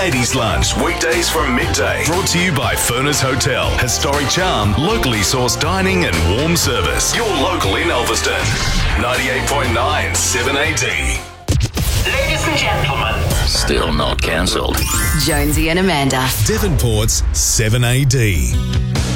Ladies Lunch, weekdays from midday. Brought to you by Furness Hotel. Historic charm, locally sourced dining and warm service. Your local in Elverston. 98.9 7AD. Ladies and gentlemen. Still not cancelled. Jonesy and Amanda. Devonport's 7AD.